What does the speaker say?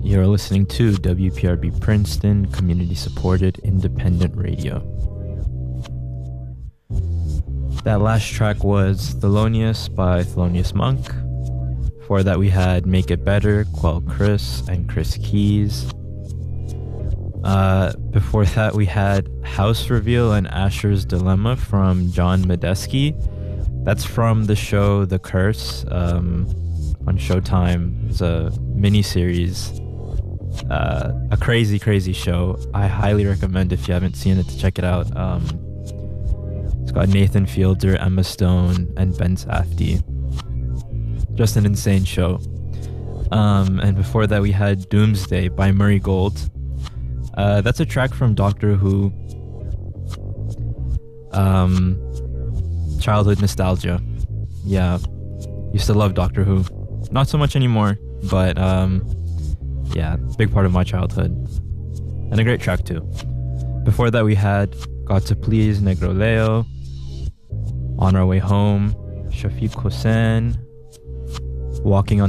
You're listening to WPRB Princeton, community-supported independent radio. That last track was Thelonious by Thelonious Monk. Before that we had Make It Better, Quell Chris and Chris Keys. Before that we had House Reveal and Asher's Dilemma from John Medeski. That's from the show The Curse on Showtime. It's a mini-series. A crazy show. I highly recommend, if you haven't seen it, to check it out. It's got Nathan Fielder, Emma Stone, and Ben Safdie. Just an insane show. And before that we had Doomsday by Murray Gold. That's a track from Doctor Who. Childhood nostalgia. Yeah, used to love Doctor Who. Not so much anymore, but yeah, big part of my childhood. And a great track too. Before that we had Got to Please, Negro Leo. On Our Way Home, Shafiq Hussain, Walking on